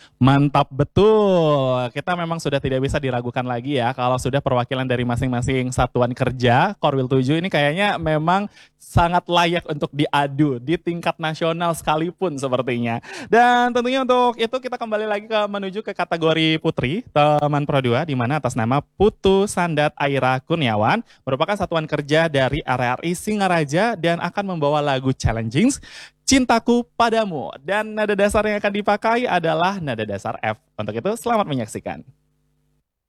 Mantap betul. Kita memang sudah tidak bisa diragukan lagi ya kalau sudah perwakilan dari masing-masing satuan kerja Korwil 7 ini kayaknya memang sangat layak untuk diadu di tingkat nasional sekalipun sepertinya. Dan tentunya untuk itu kita kembali lagi menuju ke kategori putri teman Pro 2 di mana atas nama Putu Sandat Aira Kurniawan merupakan satuan kerja dari RRI Singaraja dan akan membawa lagu Challenging Cintaku Padamu. Dan nada dasar yang akan dipakai adalah nada dasar F. Untuk itu, selamat menyaksikan.